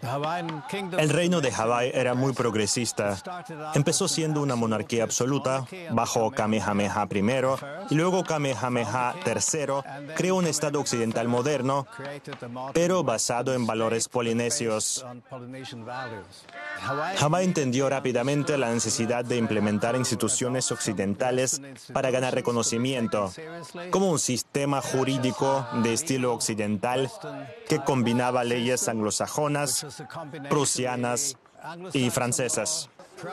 El reino de Hawái era muy progresista. Empezó siendo una monarquía absoluta bajo Kamehameha I y luego Kamehameha III creó un estado occidental moderno, pero basado en valores polinesios. Hawái entendió rápidamente la necesidad de implementar instituciones occidentales para ganar reconocimiento, como un sistema jurídico de estilo occidental que combinaba leyes anglosajonas, prusianas y francesas.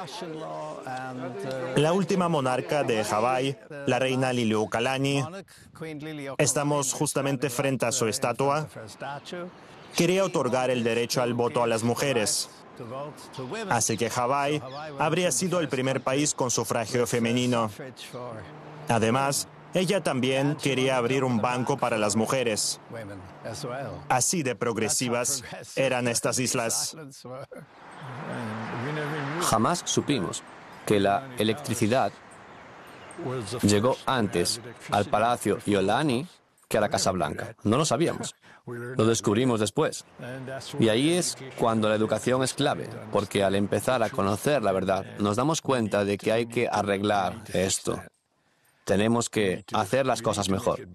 La última monarca de Hawái, la reina Liliuokalani, estamos justamente frente a su estatua, quería otorgar el derecho al voto a las mujeres. Así que Hawái habría sido el primer país con sufragio femenino. Además, ella también quería abrir un banco para las mujeres. Así de progresivas eran estas islas. Jamás supimos que la electricidad llegó antes al Palacio Iolani que a la Casa Blanca. No lo sabíamos. Lo descubrimos después. Y ahí es cuando la educación es clave, porque al empezar a conocer la verdad, nos damos cuenta de que hay que arreglar esto. Tenemos que hacer las cosas mejor.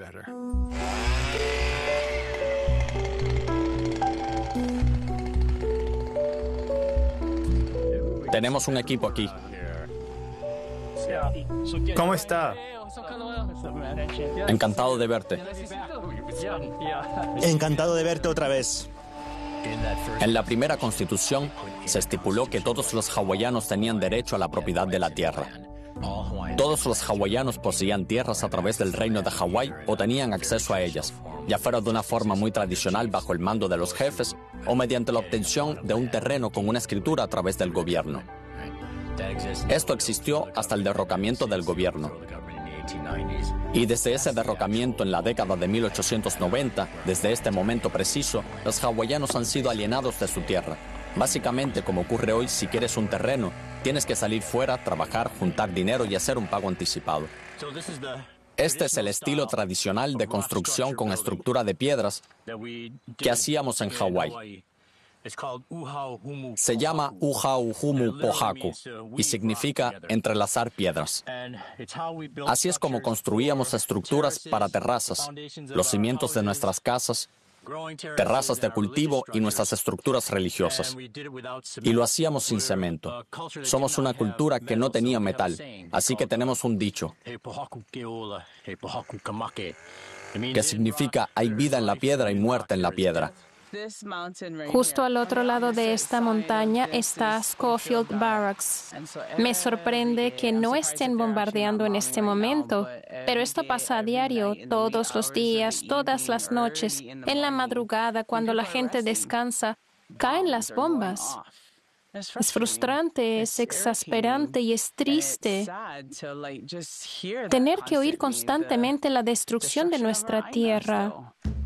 Tenemos un equipo aquí. ¿Cómo está? Encantado de verte. Encantado de verte otra vez. En la primera constitución se estipuló que todos los hawaianos tenían derecho a la propiedad de la tierra. Todos los hawaianos poseían tierras a través del reino de Hawái o tenían acceso a ellas, ya fuera de una forma muy tradicional bajo el mando de los jefes o mediante la obtención de un terreno con una escritura a través del gobierno. Esto existió hasta el derrocamiento del gobierno. Y desde ese derrocamiento en la década de 1890, desde este momento preciso, los hawaianos han sido alienados de su tierra. Básicamente, como ocurre hoy, si quieres un terreno, tienes que salir fuera, trabajar, juntar dinero y hacer un pago anticipado. Este es el estilo tradicional de construcción con estructura de piedras que hacíamos en Hawái. Se llama Uhauhumu Pohaku y significa entrelazar piedras. Así es como construíamos estructuras para terrazas, los cimientos de nuestras casas, terrazas de cultivo y nuestras estructuras religiosas. Y lo hacíamos sin cemento. Somos una cultura que no tenía metal, así que tenemos un dicho que significa hay vida en la piedra y muerte en la piedra. Justo al otro lado de esta montaña está Schofield Barracks. Me sorprende que no estén bombardeando en este momento, pero esto pasa a diario, todos los días, todas las noches. En la madrugada, cuando la gente descansa, caen las bombas. Es frustrante, es exasperante y es triste tener que oír constantemente la destrucción de nuestra tierra.